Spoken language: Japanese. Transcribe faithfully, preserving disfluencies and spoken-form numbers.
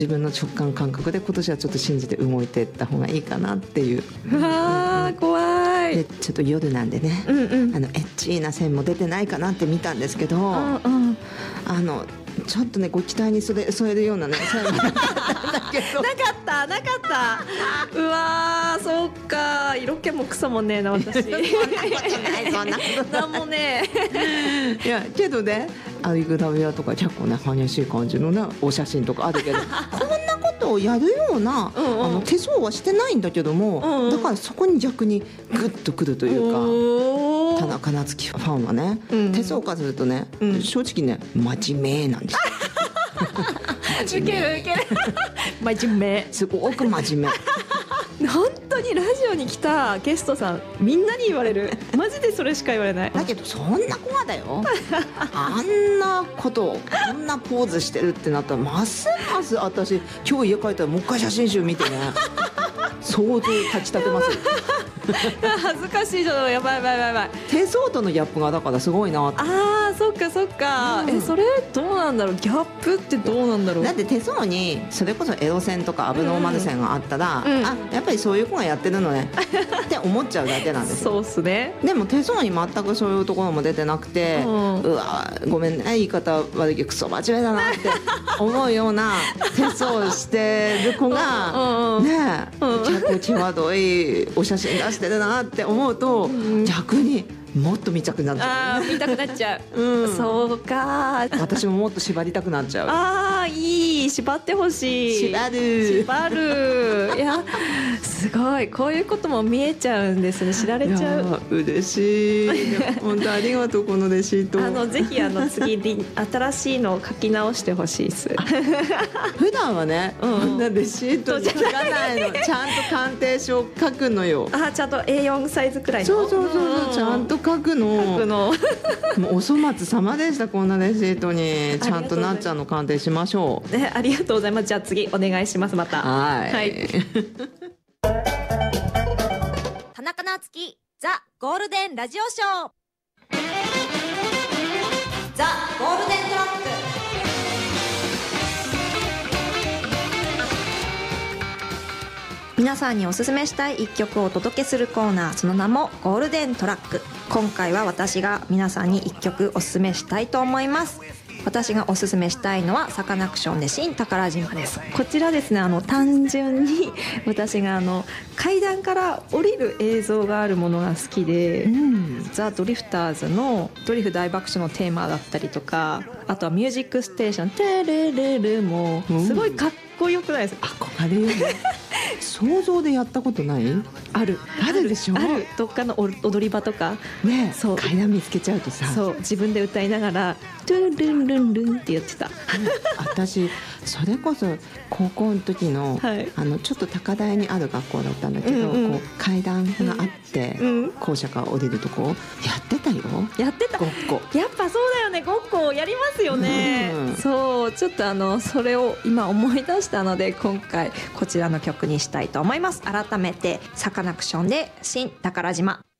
自分の直感感覚で今年はちょっと信じて動いていった方がいいかなっていう。 うわー、うん、怖い。 でちょっと夜なんでね、うんうん、あのエッチな線も出てないかなって見たんですけど、うんうん、あのちょっとねご期待に添え、添えるようなね線もなかったんだけどなかったなかったうわー、そっか、色気もクソもねえな私。そんなことないそんなことなんもねいやけどね、アイグラビアとか結構ね激しい感じのねお写真とかあるけどこんなことをやるような、うんうん、あの手相はしてないんだけども、うんうん、だからそこに逆にグッとくるというか、田中夏樹ファンはね、うん、手相からするとね、うん、正直ね真面目なんですウケるウケる真面目、 すごく真面目本当にラジオに来たゲストさんみんなに言われる。マジでそれしか言われない。 だけどそんな子はだよあんなことをこんなポーズしてるってなったらますます私今日家帰ったらもう一回写真集見てね想像立ち立てます恥ずかしいじゃん。やばいやばいやばい。 手相とのギャップがだからすごいなって。 ああ、そっかそっか、うん、えそれどうなんだろう、ギャップってどうなんだろう。 だって手相にそれこそエロ線とかアブノーマル線があったら、うんうん、あやっぱりそういう子がやってるのねって思っちゃうだけなんですよ。 そうっすね。 でも手相に全くそういうところも出てなくて、うん、うわごめんね言い方悪いけどクソ真面目だなって思うような手相をしてる子がねえ、うん、結構際どいお写真出してるなって思うと、うん、逆にもっと見たくなっちゃう。 あ見たくなっちゃう、うん、そうか。 私ももっと縛りたくなっちゃう。 あーいい、縛ってほしい。 縛る縛るいやすごい、こういうことも見えちゃうんですね。知られちゃう。 嬉しい本当ありがとうこのレシート。 あのぜひあの次新しいのを書き直してほしいです。 普段はね、うん、こんなレシートに書かないのちゃんと鑑定書書くのよ。 あちゃんと エーよん サイズくらいの。 そうそうそうそう、うん、ちゃんと書くの。 書くのもうお粗末様でした。こんなレシートにちゃんとなっちゃんの鑑定しましょう。 ね、ありがとうございます。じゃあ次お願いします。また。 はい、はい、 田中夏樹ザ・ゴールデンラジオショーザ・ゴールデントラック。 皆さんにおすすめしたい一曲をお届けするコーナー、その名もゴールデントラック。今回は私が皆さんに一曲おすすめしたいと思います。私がおすすめしたいのはサカナクションで新宝島です。こちらですね、あの単純に私があの階段から降りる映像があるものが好きで、うん、ザ・ドリフターズのドリフ大爆笑のテーマだったりとか、あとはミュージックステーションテレレレもすごいかっこよくないですか。 憧れるね想像でやったことない？ あるあるでしょ。 ある、どっかの踊り場とかね、そう階段見つけちゃうとさ、 そう自分で歌いながらトゥルンルンルンって言ってた、うん、 私それこそ高校の時の、はい、あのちょっと高台にある学校だったんだけど、うんうん、こう階段があって、うん、校舎から降りるとこやってたよ。 やってた。 ごっこ。 やっぱそうだよね、ごっこやりますよね、うん、そうちょっとあのそれを今思い出したので今回こちらの曲にしたいと思います。改めてサカナクションで新宝島。